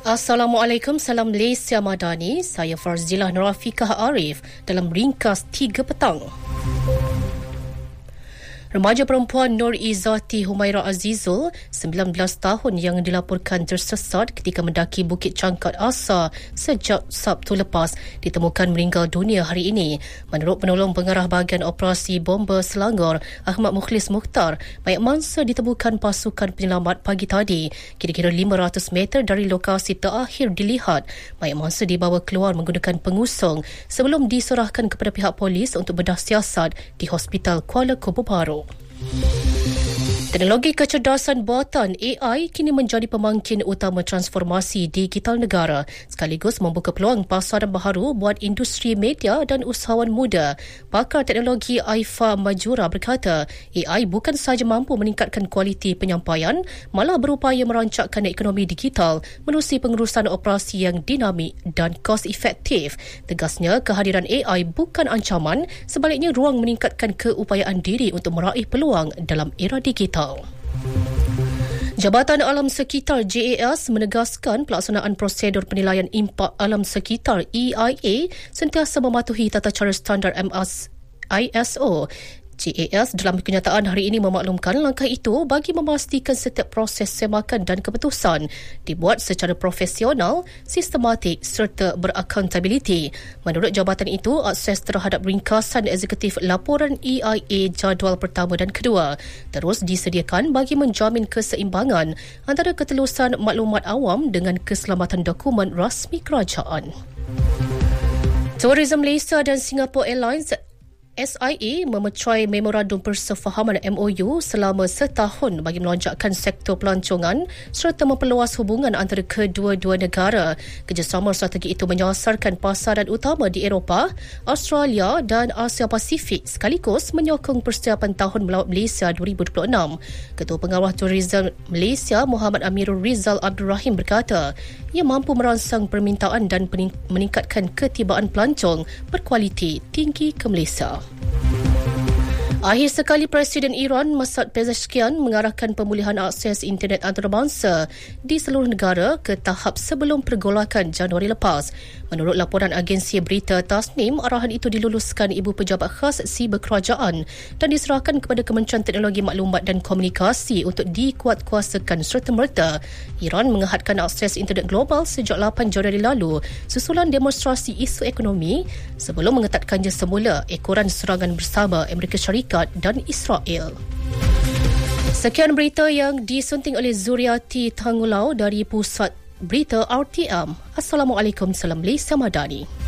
Assalamualaikum, salam Malaysia Madani. Saya Farzilah Nurafiqah Arif dalam ringkas 3 petang. Remaja perempuan Nur Izzati Humaira Azizul, 19 tahun yang dilaporkan tersesat ketika mendaki Bukit Cangkat Asa sejak Sabtu lepas, ditemukan meninggal dunia hari ini. Menurut penolong pengarah bahagian operasi bomba Selangor, Ahmad Mukhlis Mukhtar, mayat mangsa ditemukan pasukan penyelamat pagi tadi, kira-kira 500 meter dari lokasi terakhir dilihat. Mayat mangsa dibawa keluar menggunakan pengusung sebelum diserahkan kepada pihak polis untuk bedah siasat di Hospital Kuala Kubu Baru. Teknologi kecerdasan buatan AI kini menjadi pemangkin utama transformasi digital negara, sekaligus membuka peluang pasaran baharu buat industri media dan usahawan muda. Pakar teknologi Aifa Majura berkata, AI bukan sahaja mampu meningkatkan kualiti penyampaian, malah berupaya merancangkan ekonomi digital menerusi pengurusan operasi yang dinamik dan kos efektif. Tegasnya, kehadiran AI bukan ancaman, sebaliknya ruang meningkatkan keupayaan diri untuk meraih peluang dalam era digital. Jabatan Alam Sekitar JAS menegaskan pelaksanaan prosedur penilaian impak alam sekitar EIA sentiasa mematuhi tata cara standar ISO. JAS dalam kenyataan hari ini memaklumkan langkah itu bagi memastikan setiap proses semakan dan keputusan dibuat secara profesional, sistematik serta beraccountability. Menurut jabatan itu, akses terhadap ringkasan eksekutif laporan EIA jadual pertama dan kedua terus disediakan bagi menjamin keseimbangan antara ketelusan maklumat awam dengan keselamatan dokumen rasmi kerajaan. Tourism Malaysia dan Singapore Airlines SIA memecuai memorandum persefahaman MOU selama setahun bagi melonjakkan sektor pelancongan serta memperluas hubungan antara kedua-dua negara. Kerjasama strategi itu menyasarkan pasaran utama di Eropah, Australia dan Asia Pasifik sekaligus menyokong persiapan Tahun Melawat Malaysia 2026. Ketua Pengarah Tourism Malaysia Muhammad Amirul Rizal Abdul Rahim berkata, ia mampu merangsang permintaan dan meningkatkan ketibaan pelancong berkualiti tinggi ke Malaysia. Akhir sekali Presiden Iran Masoud Pezeshkian mengarahkan pemulihan akses internet antarabangsa di seluruh negara ke tahap sebelum pergolakan Januari lepas. Menurut laporan agensi berita Tasnim, arahan itu diluluskan Ibu Pejabat Khas Siber Kerajaan dan diserahkan kepada Kementerian Teknologi Maklumat dan Komunikasi untuk dikuatkuasakan serta-merta. Iran menghadkan akses internet global sejak 8 Januari lalu susulan demonstrasi isu ekonomi sebelum mengetatkannya semula ekoran serangan bersama Amerika Syarikat dan Israel. Sekian berita yang disunting oleh Zuriati Tangulau dari Pusat Berita RTM. Assalamualaikum, salam Malaysia Madani.